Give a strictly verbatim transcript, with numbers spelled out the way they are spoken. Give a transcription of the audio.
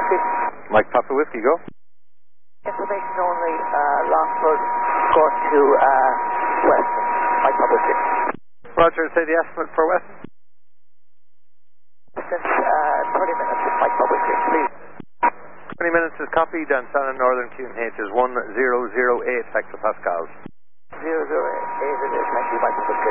Whiskey. Mike Papa Whiskey, go. Information only, uh, Longford, going to, uh, Weston. Mike Papa Whiskey. Roger, say the estimate for Weston. Since, uh, thirty minutes, Mike Papa Whiskey, please. twenty minutes is copied and Southern Northern Q N H is one zero zero eight hectopascals. zero zero eight it is, thank you, Mike Papa Whiskey.